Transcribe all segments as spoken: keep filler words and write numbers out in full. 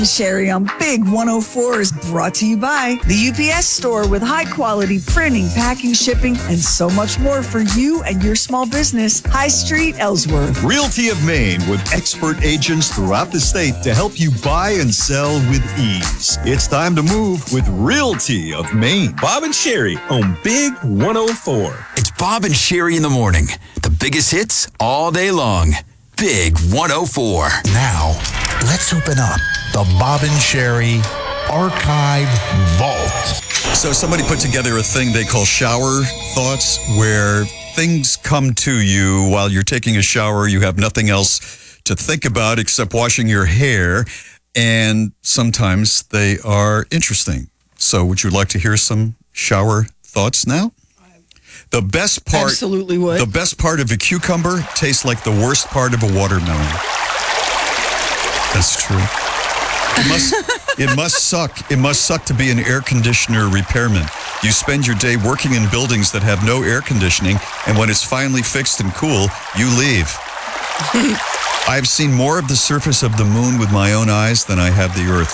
Sherry on Big one oh four is brought to you by the U P S store with high-quality printing, packing, shipping, and so much more for you and your small business. High Street, Ellsworth. Realty of Maine with expert agents throughout the state to help you buy and sell with ease. It's time to move with Realty of Maine. Bob and Sherry on Big one oh four. It's Bob and Sherry in the morning. The biggest hits all day long. Big one oh four. Now, let's open up the Bob and Sherry Archive Vault. So somebody put together a thing they call shower thoughts, where things come to you while you're taking a shower. You have nothing else to think about except washing your hair, and sometimes they are interesting. So would you like to hear some shower thoughts now? The best part, Absolutely would. The best part of a cucumber tastes like the worst part of a watermelon. That's true. It must, it must suck. It must suck to be an air conditioner repairman. You spend your day working in buildings that have no air conditioning, and when it's finally fixed and cool, you leave. I've seen more of the surface of the moon with my own eyes than I have the earth.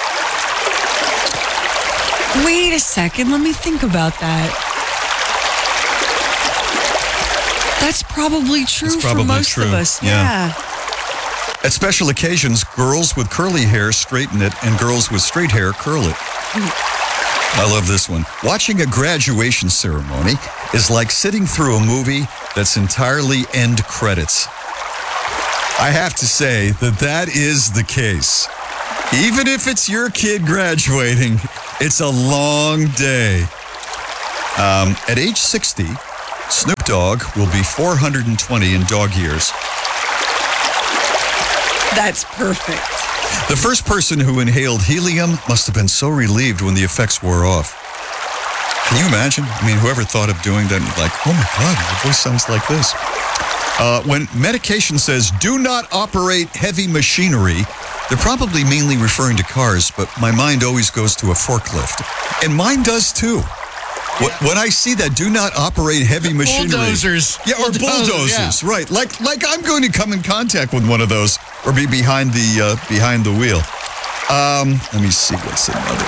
Wait a second. Let me think about that. That's probably true It's probably for most true. of us. Yeah. Yeah. At special occasions, girls with curly hair straighten it, and girls with straight hair curl it. I love this one. Watching a graduation ceremony is like sitting through a movie that's entirely end credits. I have to say that that is the case. Even if it's your kid graduating, it's a long day. Um, at age sixty, Snoop Dogg will be four hundred twenty in dog years. That's perfect. The first person who inhaled helium must have been so relieved when the effects wore off. Can you imagine? I mean, whoever thought of doing that, like, oh my God, my voice sounds like this. Uh, when medication says, do not operate heavy machinery, they're probably mainly referring to cars, but my mind always goes to a forklift. And mine does too. Yeah. When I see that, do not operate heavy machinery. Bulldozers. Yeah, or bulldozers, yeah. Right. Like like I'm going to come in contact with one of those or be behind the uh, behind the wheel. Um, let me see what's another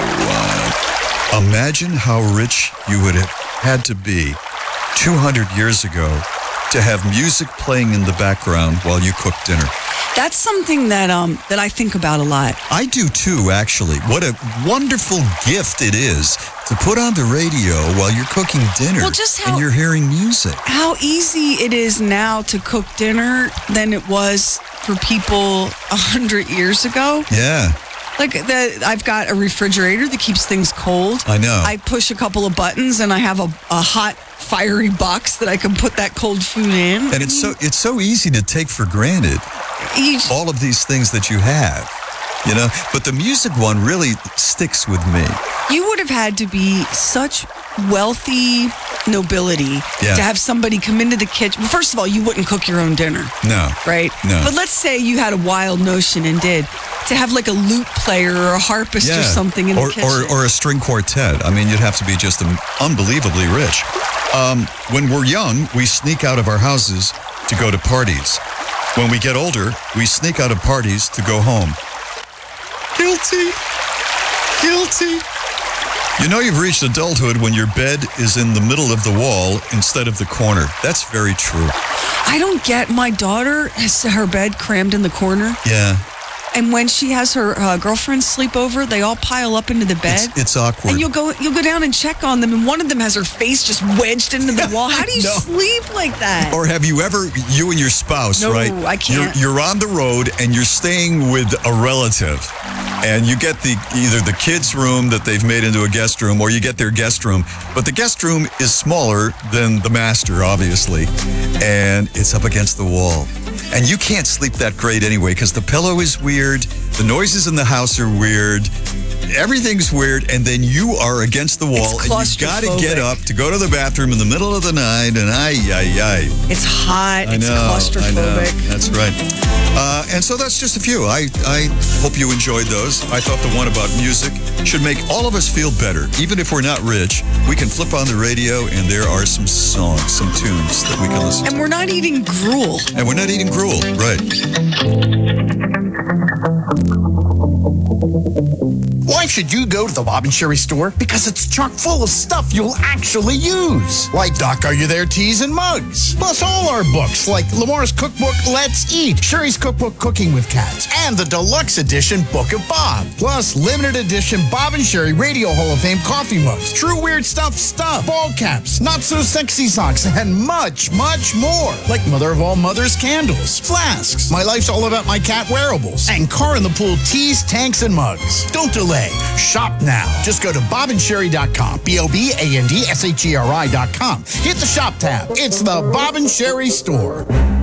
one. Imagine how rich you would have had to be two hundred years ago to have music playing in the background while you cook dinner. That's something that um that I think about a lot. I do too, actually. What a wonderful gift it is to put on the radio while you're cooking dinner Well, just how- and you're hearing music. How easy it is now to cook dinner than it was for people a hundred years ago. Yeah. Like the, I've got a refrigerator that keeps things cold. I know. I push a couple of buttons and I have a, a hot, fiery box that I can put that cold food in. And it's so it's so easy to take for granted Each, all of these things that you have, you know. But the music one really sticks with me. you would have had to be such wealthy nobility Yeah. to have somebody come into the kitchen. First of all, you wouldn't cook your own dinner. No. Right? No. But let's say you had a wild notion and did. To have like a lute player or a harpist or something in or, the kitchen. Or, or a string quartet. I mean, you'd have to be just um, unbelievably rich. Um, when we're young, we sneak out of our houses to go to parties. When we get older, we sneak out of parties to go home. Guilty. Guilty. You know you've reached adulthood when your bed is in the middle of the wall instead of the corner. That's very true. I don't get, my daughter has her bed crammed in the corner. Yeah. And when she has her uh, girlfriends sleep over, they all pile up into the bed. It's, it's awkward. And you'll go you'll go down and check on them, and one of them has her face just wedged into the wall. How do you No. sleep like that? Or have you ever, you and your spouse, No, right? I can't. You're, you're on the road and you're staying with a relative, and you get the either the kids' room that they've made into a guest room, or you get their guest room. But the guest room is smaller than the master, obviously, and it's up against the wall. And you can't sleep that great anyway because the pillow is weird, the noises in the house are weird, everything's weird, and then you are against the wall, and you've got to get up to go to the bathroom in the middle of the night, and ay, ay, ay. It's hot. I It's know, claustrophobic. I know. That's right. Uh, and so that's just a few. I, I hope you enjoyed those. I thought the one about music should make all of us feel better. Even if we're not rich, we can flip on the radio, and there are some songs, some tunes that we can listen to. And we're not eating gruel. And we're not eating gruel, right. Why should you go to the Bob and Sherry store? Because it's chock full of stuff you'll actually use. Like Doc, Are You There teas and mugs. Plus all our books like Lamar's cookbook, Let's Eat, Sherry's cookbook, Cooking with Cats, and the deluxe edition Book of Bob. Plus limited edition Bob and Sherry Radio Hall of Fame coffee mugs, True Weird Stuff stuff, ball caps, Not So Sexy socks, and much, much more. Like Mother of All Mothers candles, flasks, My Life's All About My Cat wearables, and Car in the Pool teas, tanks, and mugs. Don't delay. Shop now. Just go to bob and sherry dot com. B O B A N D S H E R I dot com. Hit the shop tab. It's the Bob and Sherry store.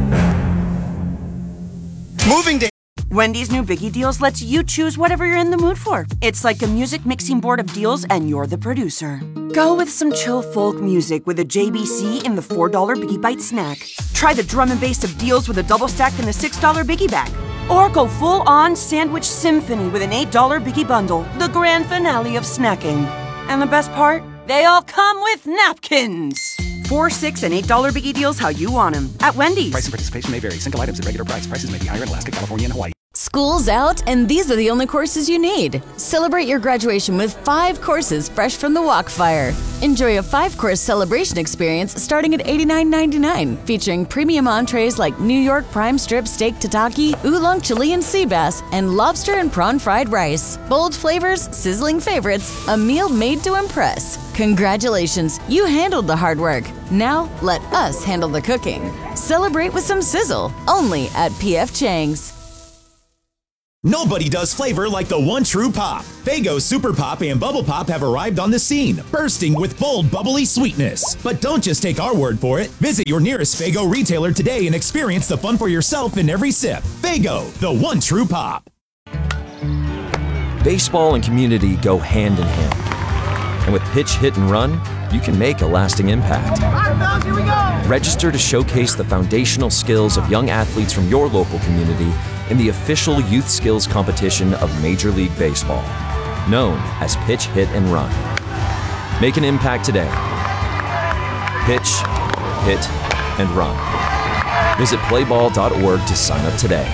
Moving to Wendy's new Biggie Deals lets you choose whatever you're in the mood for. It's like a music mixing board of deals, and you're the producer. Go with some chill folk music with a J B C in the four dollar Biggie Bite snack. Try the drum and bass of deals with a double stack in the six dollar Biggie Bag. Or go full-on sandwich symphony with an eight dollar Biggie Bundle, the grand finale of snacking. And the best part? They all come with napkins. Four, six, and eight dollar Biggie Deals how you want them at Wendy's. Price and participation may vary. Single items at regular price. Prices may be higher in Alaska, California, and Hawaii. School's out, and these are the only courses you need. Celebrate your graduation with five courses fresh from the Walkfire. Enjoy a five-course celebration experience starting at eighty-nine ninety-nine, featuring premium entrees like New York prime strip steak tataki, oolong Chilean sea bass, and lobster and prawn fried rice. Bold flavors, sizzling favorites, a meal made to impress. Congratulations, you handled the hard work. Now let us handle the cooking. Celebrate with some sizzle, only at P F Chang's. Nobody does flavor like the one true pop. Faygo Super Pop and Bubble Pop have arrived on the scene, bursting with bold, bubbly sweetness. But don't just take our word for it. Visit your nearest Faygo retailer today and experience the fun for yourself in every sip. Faygo, the one true pop. Baseball and community go hand in hand. And with Pitch, Hit, and Run, you can make a lasting impact. Here we go. Register to showcase the foundational skills of young athletes from your local community in the official youth skills competition of Major League Baseball, known as Pitch, Hit, and Run. Make an impact today. Pitch, Hit, and Run. Visit play ball dot org to sign up today.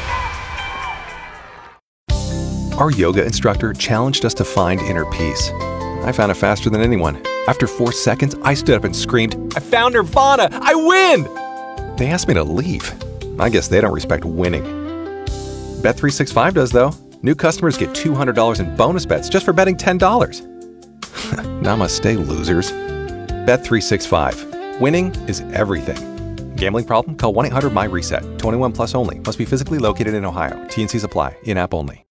Our yoga instructor challenged us to find inner peace. I found it faster than anyone. After four seconds, I stood up and screamed, "I found Nirvana! I win!" They asked me to leave. I guess they don't respect winning. Bet three sixty-five does, though. New customers get two hundred dollars in bonus bets just for betting ten dollars. Namaste, losers. Bet three sixty-five. Winning is everything. Gambling problem? Call one eight hundred M Y RESET. twenty-one plus only. Must be physically located in Ohio. T and C's apply. In-app only.